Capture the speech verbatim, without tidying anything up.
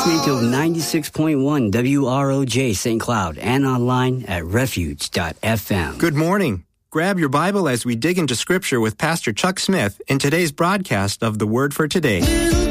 listening to ninety-six point one W R O J Saint Cloud and online at refuge dot f m. Good morning. Grab your Bible as we dig into Scripture with Pastor Chuck Smith in today's broadcast of The Word for Today.